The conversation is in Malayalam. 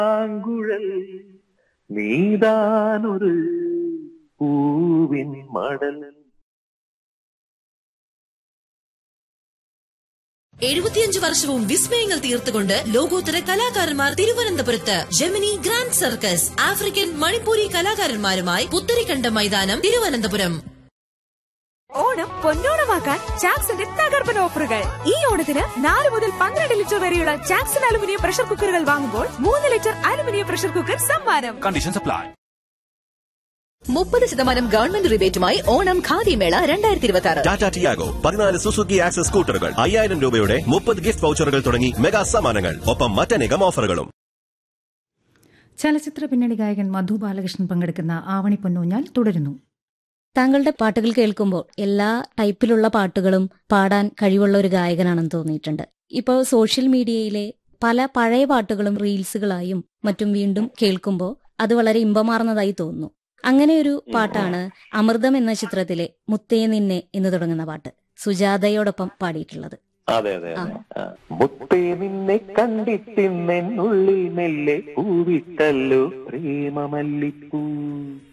ആങ്കുഴൽ നീതാനൊരു പൂവിൻ മടൽ. 75 വർഷവും വിസ്മയങ്ങൾ തീർത്തുകൊണ്ട് ലോകോത്തര കലാകാരന്മാർ തിരുവനന്തപുരത്ത് Gemini grand circus African Manipuri കലാകാരന്മാരുമായി പുത്തരിക്കണ്ട മൈതാനം തിരുവനന്തപുരം. ഓണം പൊന്നോണമാക്കാൻ ചാക്സിന്റെ തകർപ്പൻ ഓഫറുകൾ. ഈ ഓണത്തിന് 4 മുതൽ 12 ലിറ്റർ വരെയുള്ള ചാക്സൺ അലുമിനിയം പ്രഷർ കുക്കറുകൾ വാങ്ങുമ്പോൾ 3 ലിറ്റർ അലുമിനിയം പ്രഷർ കുക്കർ സമ്മാനം. Conditions apply. 30% government റിബേറ്റുമായി Onam khadi മേള 2026. ടാറ്റ ടിയാഗോ 14 സുസുക്കി ആക്സസ് സ്കൂട്ടറുകൾ 5000 രൂപയുടെ 30 ഗിഫ്റ്റ് വൗച്ചറുകൾ തുടങ്ങി മെഗാ സമ്മാനങ്ങൾ, ഒപ്പം മറ്റനേകം ഓഫറുകളും. ചലച്ചിത്ര പിന്നണി ഗായകൻ മധു ബാലകൃഷ്ണൻ പങ്കെടുക്കുന്ന ആവണി പൊന്നൂഞ്ഞാൽ തുടരുന്നു. താങ്കളുടെ പാട്ടുകൾ കേൾക്കുമ്പോൾ എല്ലാ ടൈപ്പിലുള്ള പാട്ടുകളും പാടാൻ കഴിവുള്ള ഒരു ഗായകനാണെന്ന് തോന്നിയിട്ടുണ്ട്. ഇപ്പോൾ സോഷ്യൽ മീഡിയയിലെ പല പഴയ പാട്ടുകളും റീൽസുകളായും മറ്റും വീണ്ടും കേൾക്കുമ്പോൾ അത് വളരെ ഇമ്പമാർന്നതായി തോന്നുന്നു. അങ്ങനെയൊരു പാട്ടാണ് അമൃതം എന്ന ചിത്രത്തിലെ മുത്തേ നിന്നെ എന്ന് തുടങ്ങുന്ന പാട്ട്, സുജാതയോടൊപ്പം പാടിയിട്ടുള്ളത്. അതെ അതെ അതെ. മുത്തേ നിന്നെ കണ്ടിട്ടിന്നെന്നുള്ളിൽ മെല്ലെ പൂവിട്ടല്ലോ പ്രേമമല്ലിപ്പൂ.